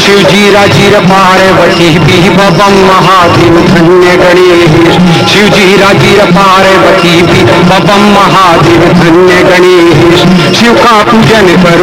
शिवजी राजीर पार्वती भी बबम महादेव धन्य गणेश। शिवजी राजीर पार्वती भी बबम महादेव धन्य गणेश। शिव का पूजन करो